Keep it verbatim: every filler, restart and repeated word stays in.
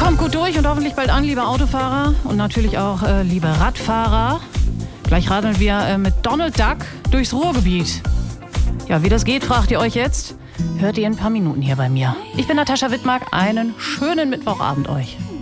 Kommt gut durch und hoffentlich bald an, liebe Autofahrer und natürlich auch äh, liebe Radfahrer. Gleich radeln wir äh, mit Donald Duck durchs Ruhrgebiet. Ja, wie das geht, fragt ihr euch jetzt? Hört ihr in ein paar Minuten hier bei mir. Ich bin Natascha Wittmark. Einen schönen Mittwochabend euch.